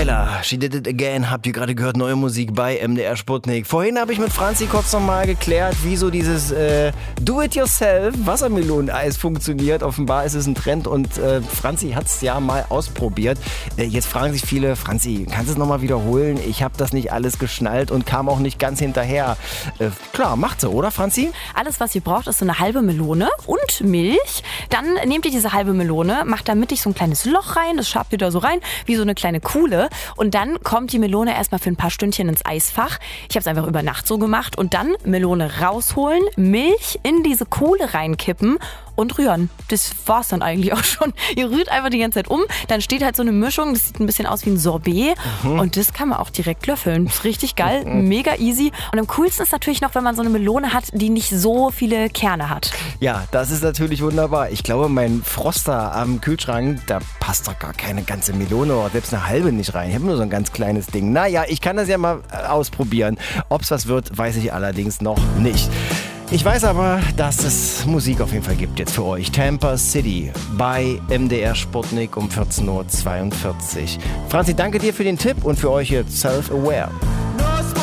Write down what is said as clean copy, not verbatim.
Tyler, She Did It Again, habt ihr gerade gehört, neue Musik bei MDR Sputnik. Vorhin habe ich mit Franzi kurz nochmal geklärt, wie so dieses Do-It-Yourself Wassermeloneneis funktioniert. Offenbar ist es ein Trend und Franzi hat es ja mal ausprobiert. Jetzt fragen sich viele, Franzi, kannst du es nochmal wiederholen? Ich habe das nicht alles geschnallt und kam auch nicht ganz hinterher. Klar, macht sie, oder Franzi? Alles, was ihr braucht, ist so eine halbe Melone und Milch. Dann nehmt ihr diese halbe Melone, macht da mittig so ein kleines Loch rein, das schabt ihr da so rein, wie so eine kleine Kuhle. Und dann kommt die Melone erstmal für ein paar Stündchen ins Eisfach. Ich habe es einfach über Nacht so gemacht. Und dann Melone rausholen, Milch in diese Kuhle reinkippen und rühren. Das war's dann eigentlich auch schon. Ihr rührt einfach die ganze Zeit um, dann steht halt so eine Mischung, das sieht ein bisschen aus wie ein Sorbet und das kann man auch direkt löffeln. Das ist richtig geil, mega easy. Und am coolsten ist natürlich noch, wenn man so eine Melone hat, die nicht so viele Kerne hat. Ja, das ist natürlich wunderbar. Ich glaube, mein Froster am Kühlschrank, da passt doch gar keine ganze Melone oder selbst eine halbe nicht rein. Ich habe nur so ein ganz kleines Ding. Naja, ich kann das ja mal ausprobieren. Ob es was wird, weiß ich allerdings noch nicht. Ich weiß aber, dass es Musik auf jeden Fall gibt jetzt für euch. Tampa City bei MDR Sputnik um 14.42 Uhr. Franzi, danke dir für den Tipp und für euch jetzt Self-Aware.